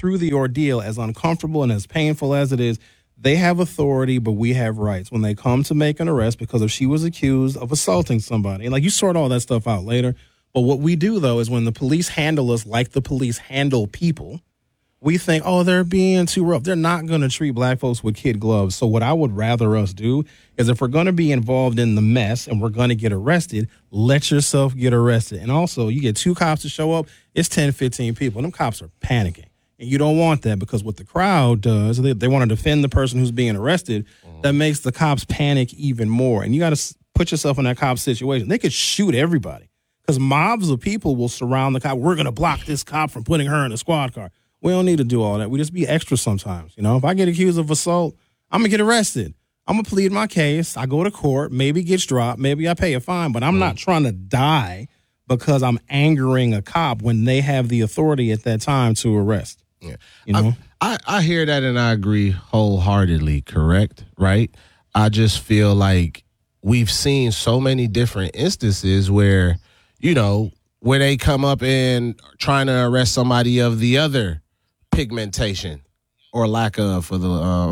through the ordeal, as uncomfortable and as painful as it is, they have authority, but we have rights when they come to make an arrest, because if she was accused of assaulting somebody, and like you sort all that stuff out later. But what we do, though, is when the police handle us like the police handle people, we think, oh, they're being too rough. They're not going to treat black folks with kid gloves. So what I would rather us do is, if we're going to be involved in the mess and we're going to get arrested, let yourself get arrested. And also, you get 2 cops to show up, it's 10, 15 people. Them cops are panicking. And you don't want that, because what the crowd does, they want to defend the person who's being arrested. That makes the cops panic even more. And you got to put yourself in that cop situation. They could shoot everybody, because mobs of people will surround the cop. We're going to block this cop from putting her in a squad car. We don't need to do all that. We just be extra sometimes. You know, if I get accused of assault, I'm going to get arrested. I'm going to plead my case. I go to court. Maybe it gets dropped. Maybe I pay a fine. But I'm not trying to die because I'm angering a cop when they have the authority at that time to arrest. Yeah. You know? I hear that, and I agree wholeheartedly, correct? Right? I just feel like we've seen so many different instances where, you know, where they come up and trying to arrest somebody of the other pigmentation or lack of, for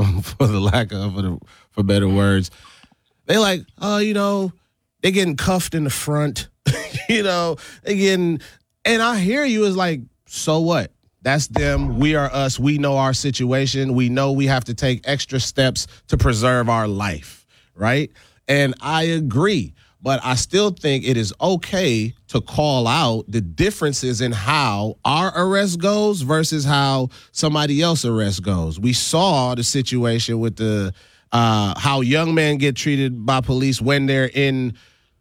better words. They like, oh, you know, they getting cuffed in the front, you know, they getting, and I hear you is like, so what? That's them. We are us. We know our situation. We know we have to take extra steps to preserve our life, right? And I agree. But I still think it is okay to call out the differences in how our arrest goes versus how somebody else's arrest goes. We saw the situation with the how young men get treated by police when they're in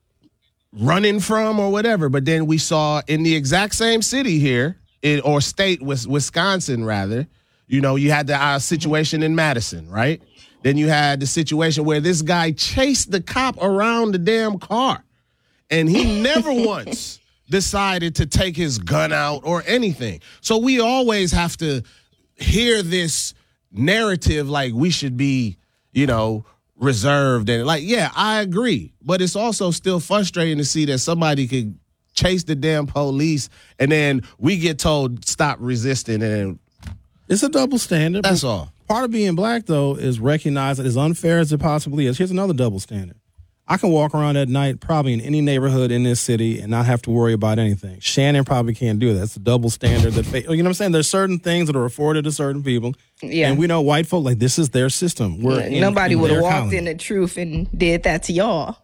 running from or whatever. But then we saw in the exact same city here, or state, Wisconsin rather, you know, you had the situation in Madison, right? Then you had the situation where this guy chased the cop around the damn car, and he never once decided to take his gun out or anything. So we always have to hear this narrative like we should be, you know, reserved. And like, yeah, I agree. But it's also still frustrating to see that somebody could chase the damn police and then we get told stop resisting. And it's a double standard. That's all. Part of being black, though, is recognize that as unfair as it possibly is. Here's another double standard. I can walk around at night probably in any neighborhood in this city and not have to worry about anything. Shannon probably can't do that. It's a double standard. You know what I'm saying? There's certain things that are afforded to certain people. Yeah. And we know white folk, like, this is their system. Nobody would have walked colony. in the truth and did that to y'all.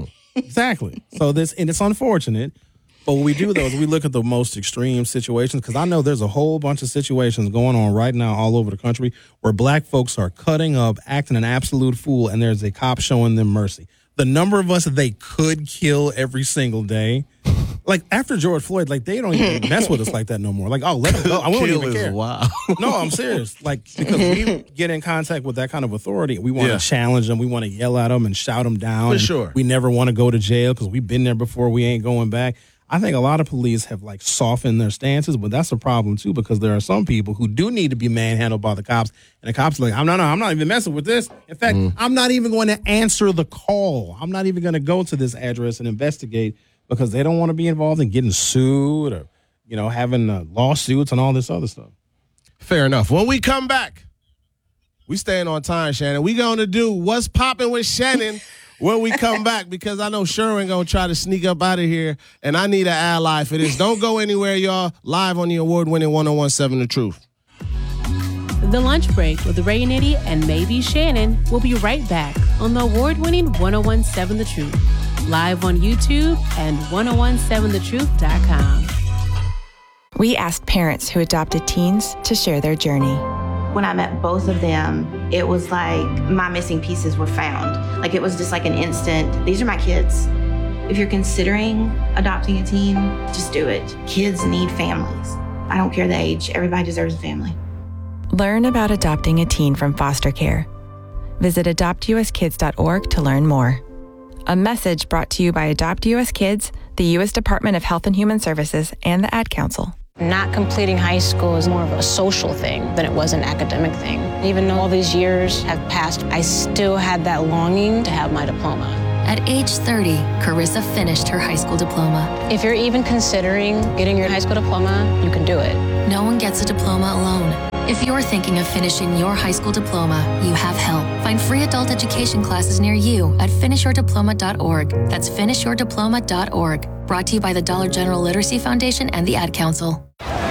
Exactly. So and it's unfortunate. But what we do, though, is we look at the most extreme situations, because I know there's a whole bunch of situations going on right now all over the country where black folks are cutting up, acting an absolute fool, and there's a cop showing them mercy. The number of us they could kill every single day, like after George Floyd, like they don't even mess with us like that no more. Like, oh, let them go. I won't even care. Wow. No, I'm serious. Like, because we get in contact with that kind of authority, we want to challenge them. We want to yell at them and shout them down. For sure. We never want to go to jail because we've been there before. We ain't going back. I think a lot of police have like softened their stances, but that's a problem too, because there are some people who do need to be manhandled by the cops, and the cops are like, I'm not even messing with this. In fact, I'm not even going to answer the call. I'm not even going to go to this address and investigate, because they don't want to be involved in getting sued or, you know, having lawsuits and all this other stuff. Fair enough. When we come back, we staying on time, Shannon. We going to do What's Poppin' with Shannon when we come back, because I know Sherwin going to try to sneak up out of here, and I need an ally for this. Don't go anywhere, y'all. Live on the award-winning 101.7 The Truth. The Lunch Break with Ray Nitty and maybe Shannon will be right back on the award-winning 101.7 The Truth. Live on YouTube and 1017thetruth.com. We asked parents who adopted teens to share their journey. When I met both of them, it was like my missing pieces were found. Like, it was just like an instant, these are my kids. If you're considering adopting a teen, just do it. Kids need families. I don't care the age. Everybody deserves a family. Learn about adopting a teen from foster care. Visit adoptuskids.org to learn more. A message brought to you by Adopt US Kids, the U.S. Department of Health and Human Services, and the Ad Council. Not completing high school is more of a social thing than it was an academic thing. Even though all these years have passed, I still had that longing to have my diploma. At age 30, Carissa finished her high school diploma. If you're even considering getting your high school diploma, you can do it. No one gets a diploma alone. If you're thinking of finishing your high school diploma, you have help. Find free adult education classes near you at finishyourdiploma.org. That's finishyourdiploma.org. Brought to you by the Dollar General Literacy Foundation and the Ad Council.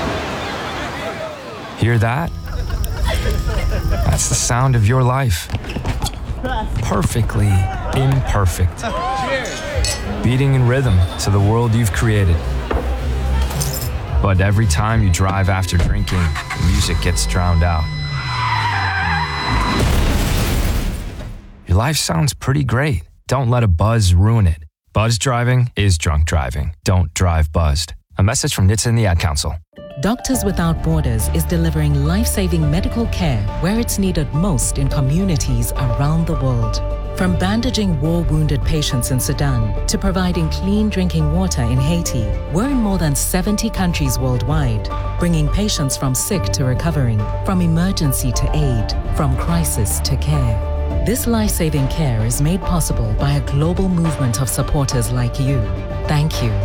Hear that? That's the sound of your life. Perfectly imperfect. Beating in rhythm to the world you've created. But every time you drive after drinking, the music gets drowned out. Your life sounds pretty great. Don't let a buzz ruin it. Buzz driving is drunk driving. Don't drive buzzed. A message from NHTSA and the Ad Council. Doctors Without Borders is delivering life-saving medical care where it's needed most in communities around the world. From bandaging war-wounded patients in Sudan to providing clean drinking water in Haiti, we're in more than 70 countries worldwide, bringing patients from sick to recovering, from emergency to aid, from crisis to care. This life-saving care is made possible by a global movement of supporters like you. Thank you.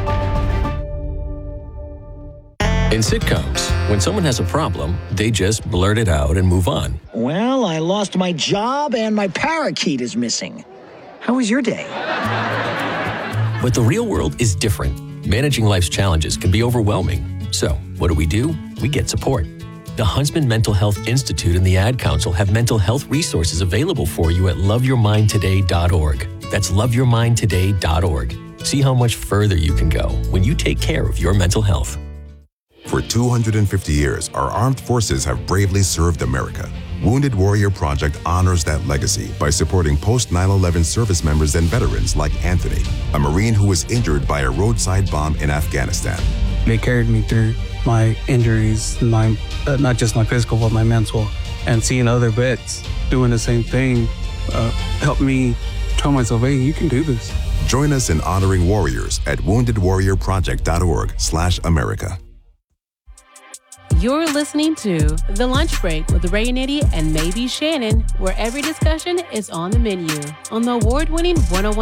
In sitcoms, when someone has a problem, they just blurt it out and move on. Well, I lost my job and my parakeet is missing. How was your day? But the real world is different. Managing life's challenges can be overwhelming. So, what do? We get support. The Huntsman Mental Health Institute and the Ad Council have mental health resources available for you at loveyourmindtoday.org. That's loveyourmindtoday.org. See how much further you can go when you take care of your mental health. For 250 years, our armed forces have bravely served America. Wounded Warrior Project honors that legacy by supporting post-9/11 service members and veterans like Anthony, a Marine who was injured by a roadside bomb in Afghanistan. They carried me through my injuries, not just my physical, but my mental. And seeing other vets doing the same thing helped me tell myself, hey, you can do this. Join us in honoring warriors at woundedwarriorproject.org/America. You're listening to The Lunch Break with Ray Nitty and Maybe Shannon, where every discussion is on the menu on the award-winning 101.